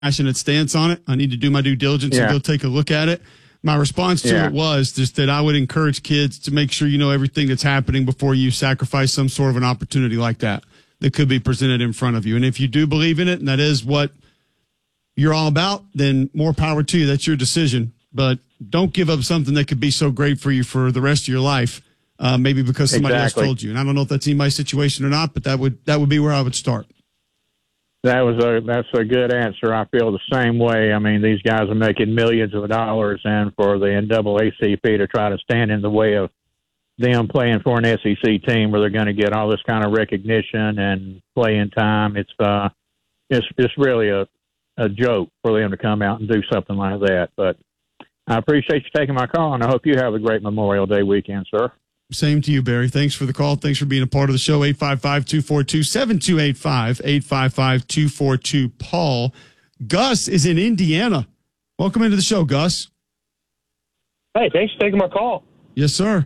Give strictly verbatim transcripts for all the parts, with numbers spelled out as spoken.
passionate stance on it. I need to do my due diligence yeah. and go take a look at it. My response to yeah. it was just that I would encourage kids to make sure you know everything that's happening before you sacrifice some sort of an opportunity like that that could be presented in front of you. And if you do believe in it and that is what you're all about, then more power to you. That's your decision. But don't give up something that could be so great for you for the rest of your life, uh, maybe because somebody exactly. else told you. And I don't know if that's anybody's situation or not, but that would that would be where I would start. That was a that's a good answer. I feel the same way. I mean, these guys are making millions of dollars, and for the N double A C P to try to stand in the way of them playing for an S E C team where they're going to get all this kind of recognition and playing time, it's uh, it's it's really a a joke for them to come out and do something like that. But I appreciate you taking my call, and I hope you have a great Memorial Day weekend, sir. Same to you, Barry. Thanks for the call. Thanks for being a part of the show. eight five five, two four two, seven two eight five, eight five five, two four two, Paul. Gus is in Indiana. Welcome into the show, Gus. Hey, thanks for taking my call. Yes, sir.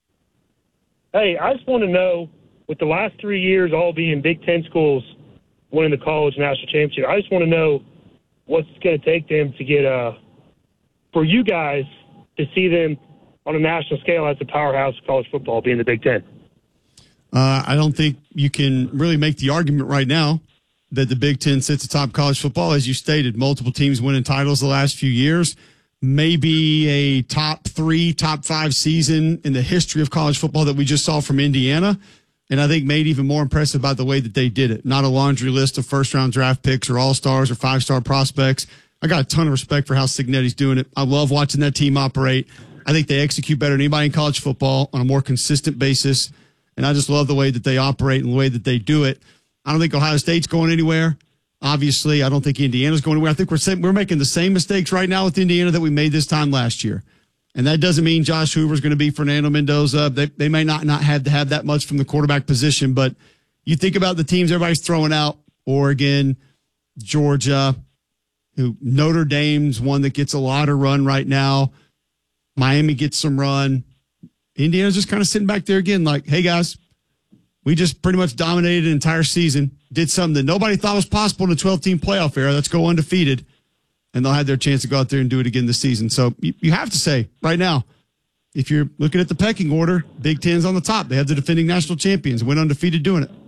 Hey, I just want to know, with the last three years all being Big Ten schools winning the college national championship, I just want to know what's going to take them to get, uh, for you guys to see them on a national scale as a powerhouse of college football being the Big Ten. Uh, I don't think you can really make the argument right now that the Big Ten sits atop college football. As you stated, multiple teams winning titles the last few years. Maybe a top three, top five season in the history of college football that we just saw from Indiana. And I think made even more impressive by the way that they did it. Not a laundry list of first-round draft picks or all-stars or five-star prospects. I got a ton of respect for how Cignetti's doing it. I love watching that team operate. I think they execute better than anybody in college football on a more consistent basis. And I just love the way that they operate and the way that they do it. I don't think Ohio State's going anywhere. Obviously, I don't think Indiana's going anywhere. I think we're we're making the same mistakes right now with Indiana that we made this time last year. And that doesn't mean Josh Hoover's going to be Fernando Mendoza. They they may not, not have to have that much from the quarterback position. But you think about the teams everybody's throwing out, Oregon, Georgia, who Notre Dame's one that gets a lot of run right now. Miami gets some run. Indiana's just kind of sitting back there again like, hey, guys, we just pretty much dominated an entire season, did something that nobody thought was possible in a twelve-team playoff era. Let's go undefeated. And they'll have their chance to go out there and do it again this season. So you, you have to say right now, if you're looking at the pecking order, Big Ten's on the top. They have the defending national champions, went undefeated doing it.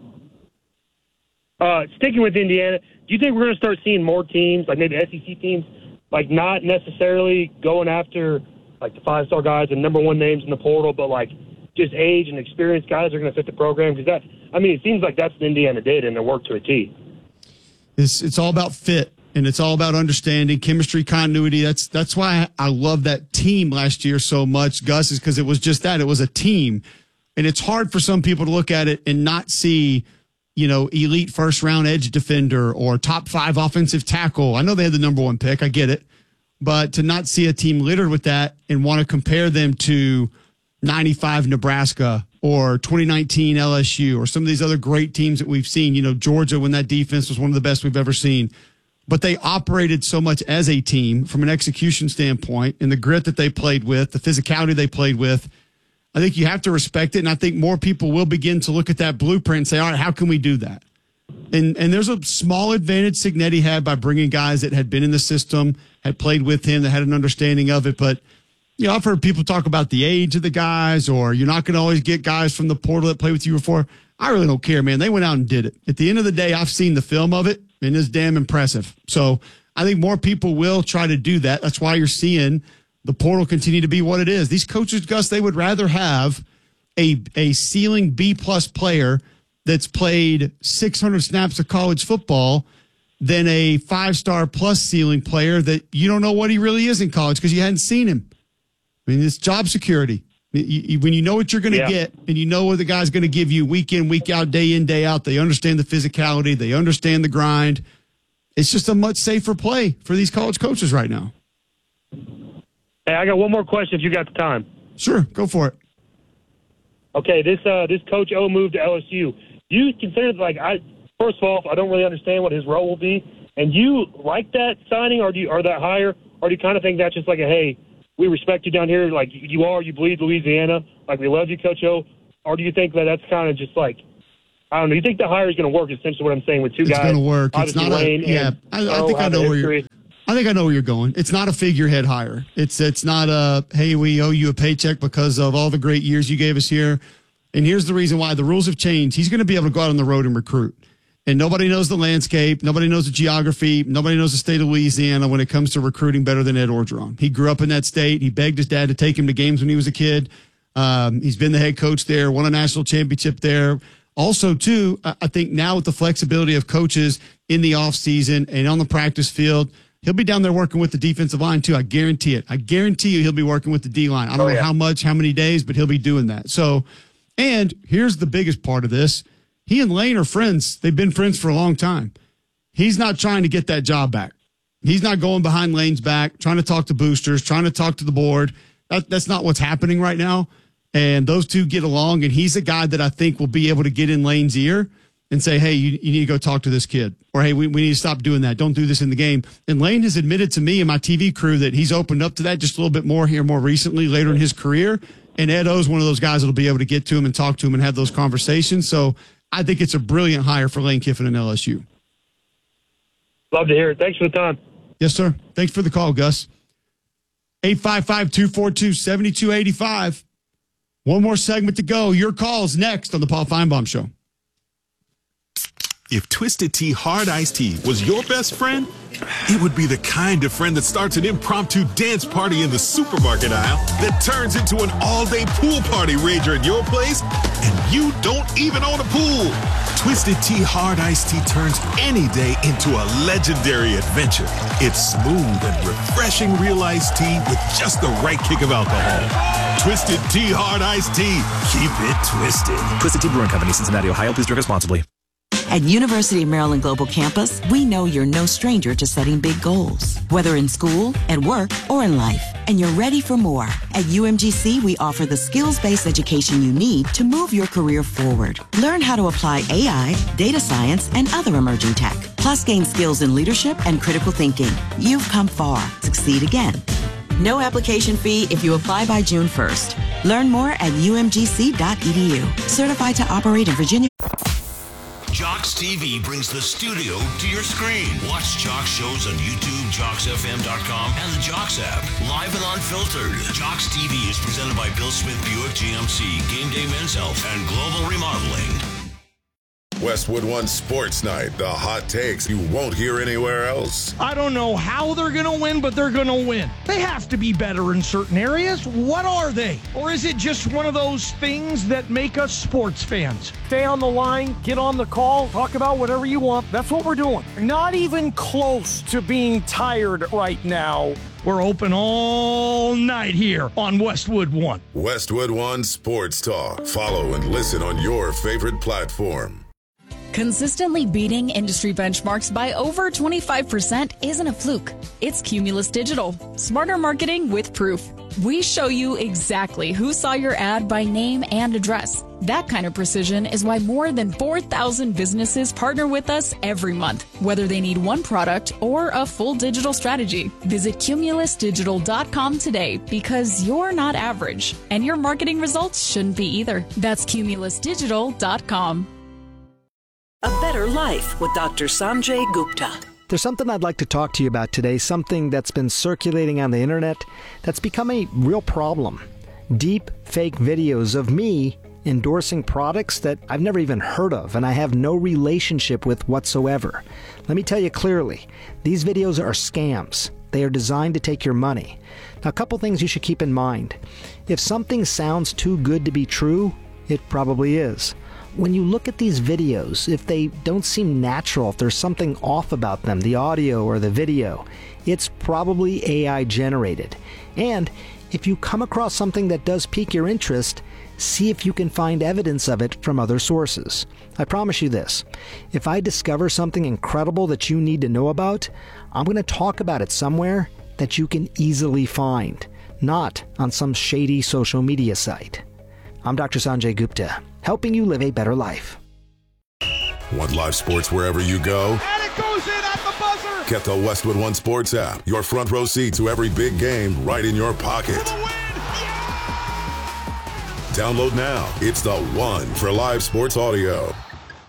Uh, sticking with Indiana, do you think we're going to start seeing more teams, like maybe S E C teams, like not necessarily going after like the five-star guys and number one names in the portal, but like just age and experienced guys are going to fit the program? Because that, I mean, it seems like that's what Indiana did, and it worked to a T. It's it's all about fit, and it's all about understanding, chemistry, continuity. That's that's why I love that team last year so much, Gus, is because it was just that. It was a team, and it's hard for some people to look at it and not see, you know, elite first-round edge defender or top five offensive tackle. I know they had the number one pick. I get it. But to not see a team littered with that and want to compare them to ninety-five Nebraska or twenty nineteen L S U or some of these other great teams that we've seen, you know, Georgia, when that defense was one of the best we've ever seen. But they operated so much as a team from an execution standpoint, and the grit that they played with, the physicality they played with. I think you have to respect it, and I think more people will begin to look at that blueprint and say, all right, how can we do that? And and there's a small advantage Cignetti had by bringing guys that had been in the system, had played with him, that had an understanding of it. But, you know, I've heard people talk about the age of the guys, or you're not going to always get guys from the portal that played with you before. I really don't care, man. They went out and did it. At the end of the day, I've seen the film of it, and it's damn impressive. So I think more people will try to do that. That's why you're seeing the portal continue to be what it is. These coaches, Gus, they would rather have a, a ceiling B-plus player that's played six hundred snaps of college football than a five-star plus ceiling player that you don't know what he really is in college because you hadn't seen him. I mean, it's job security. You, you, when you know what you're going to yeah. get and you know what the guy's going to give you week in, week out, day in, day out, they understand the physicality, they understand the grind. It's just a much safer play for these college coaches right now. Hey, I got one more question if you got the time. Sure, go for it. Okay, this uh, this Coach O moved to L S U. Do you consider, like, I first of all, I don't really understand what his role will be. And do you like that signing, or do you, or that hire, or do you kind of think that's just like a, hey, we respect you down here, like you are, you bleed Louisiana, like we love you, Coach O? Or do you think that that's kind of just like I don't know. You think the hire is going to work? Essentially, what I'm saying with two it's guys. It's going to work. It's not a, yeah. I, I think I know where you're. I think I know where you're going. It's not a figurehead hire. It's it's not a, hey, we owe you a paycheck because of all the great years you gave us here. And here's the reason why. The rules have changed. He's going to be able to go out on the road and recruit. And nobody knows the landscape. Nobody knows the geography. Nobody knows the state of Louisiana when it comes to recruiting better than Ed Orgeron. He grew up in that state. He begged his dad to take him to games when he was a kid. Um, he's been the head coach there, won a national championship there. Also, too, I think now with the flexibility of coaches in the offseason and on the practice field, he'll be down there working with the defensive line, too. I guarantee it. I guarantee you he'll be working with the D-line. I don't oh, yeah. know how much, how many days, but he'll be doing that. So, and here's the biggest part of this. He and Lane are friends. They've been friends for a long time. He's not trying to get that job back. He's not going behind Lane's back, trying to talk to boosters, trying to talk to the board. That, that's not what's happening right now. And those two get along, and he's a guy that I think will be able to get in Lane's ear and say, hey, you, you need to go talk to this kid. Or, hey, we, we need to stop doing that. Don't do this in the game. And Lane has admitted to me and my T V crew that he's opened up to that just a little bit more here more recently, later in his career. And Ed O's one of those guys that will be able to get to him and talk to him and have those conversations. So I think it's a brilliant hire for Lane Kiffin and L S U. Love to hear it. Thanks for the time. Yes, sir. Thanks for the call, Gus. eight five five, two four two, seven two eight five. One more segment to go. Your call's next on the Paul Feinbaum Show. If Twisted Tea Hard Iced Tea was your best friend, it would be the kind of friend that starts an impromptu dance party in the supermarket aisle that turns into an all-day pool party rager at your place, and you don't even own a pool. Twisted Tea Hard Iced Tea turns any day into a legendary adventure. It's smooth and refreshing real iced tea with just the right kick of alcohol. Twisted Tea Hard Iced Tea. Keep it twisted. Twisted Tea Brewing Company, Cincinnati, Ohio. Please drink responsibly. At University of Maryland Global Campus, we know you're no stranger to setting big goals, whether in school, at work, or in life, and you're ready for more. At U M G C, we offer the skills-based education you need to move your career forward. Learn how to apply A I, data science, and other emerging tech, plus gain skills in leadership and critical thinking. You've come far. Succeed again. No application fee if you apply by June first. Learn more at U M G C dot E D U. Certified to operate in Virginia. Jocks T V brings the studio to your screen. Watch Jocks shows on YouTube, Jocks F M dot com, and the Jocks app. Live and unfiltered. Jocks T V is presented by Bill Smith Buick G M C, Game Day Men's Health, and Global Remodeling. Westwood One Sports Night. The hot takes you won't hear anywhere else. I don't know how they're going to win, but they're going to win. They have to be better in certain areas. What are they? Or is it just one of those things that make us sports fans? Stay on the line, get on the call, talk about whatever you want. That's what we're doing. Not even close to being tired right now. We're open all night here on Westwood One. Westwood One Sports Talk. Follow and listen on your favorite platform. Consistently beating industry benchmarks by over twenty-five percent isn't a fluke. It's Cumulus Digital. Smarter marketing with proof. We show you exactly who saw your ad by name and address. That kind of precision is why more than four thousand businesses partner with us every month, whether they need one product or a full digital strategy. Visit Cumulus Digital dot com today because you're not average, and your marketing results shouldn't be either. That's Cumulus Digital dot com. A Better Life with Doctor Sanjay Gupta. There's something I'd like to talk to you about today, something that's been circulating on the internet that's become a real problem. Deep fake videos of me endorsing products that I've never even heard of and I have no relationship with whatsoever. Let me tell you clearly, these videos are scams. They are designed to take your money. Now, a couple things you should keep in mind. If something sounds too good to be true, it probably is. When you look at these videos, if they don't seem natural, if there's something off about them, the audio or the video, it's probably A I generated. And if you come across something that does pique your interest, see if you can find evidence of it from other sources. I promise you this, if I discover something incredible that you need to know about, I'm going to talk about it somewhere that you can easily find, not on some shady social media site. I'm Doctor Sanjay Gupta, helping you live a better life. Want live sports wherever you go? And it goes in at the buzzer! Get the Westwood One Sports app. Your front row seat to every big game right in your pocket. Download now. It's the one for live sports audio.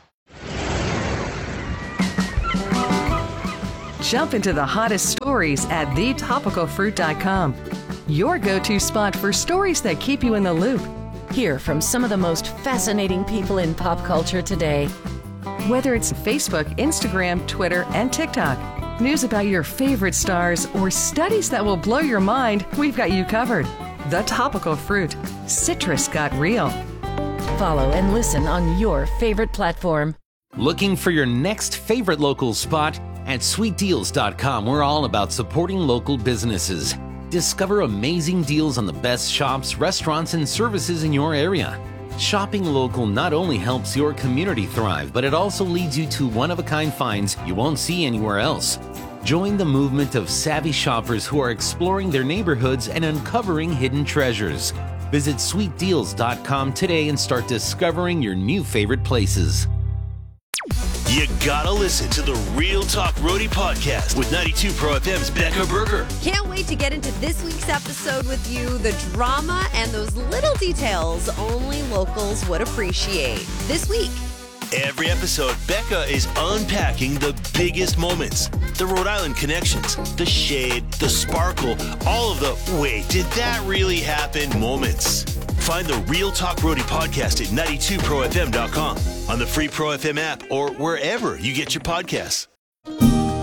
Jump into the hottest stories at the topical fruit dot com. Your go-to spot for stories that keep you in the loop. Hear from some of the most fascinating people in pop culture today. Whether it's Facebook, Instagram, Twitter, and TikTok, news about your favorite stars, or studies that will blow your mind, we've got you covered. The Topical Fruit. Citrus got real. Follow and listen on your favorite platform. Looking for your next favorite local spot? At sweet deals dot com, we're all about supporting local businesses. Discover amazing deals on the best shops, restaurants, and services in your area. Shopping local not only helps your community thrive, but it also leads you to one-of-a-kind finds you won't see anywhere else. Join the movement of savvy shoppers who are exploring their neighborhoods and uncovering hidden treasures. Visit sweet deals dot com today and start discovering your new favorite places. You gotta listen to the Real Talk Roadie podcast with ninety-two Pro F M's Becca Berger. Can't wait to get into this week's episode with you. The drama and those little details only locals would appreciate. This week. Every episode, Becca is unpacking the biggest moments, the Rhode Island connections, the shade, the sparkle, all of the wait, did that really happen moments. Find the Real Talk Roadie podcast at ninety-two pro f m dot com, on the free Pro F M app, or wherever you get your podcasts.